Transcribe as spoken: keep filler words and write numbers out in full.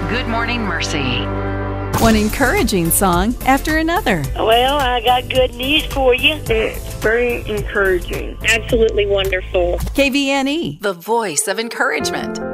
Good Morning Mercy. One encouraging song after another. Well, I got good news for you. It's very encouraging. Absolutely wonderful. K V N E, The voice of encouragement.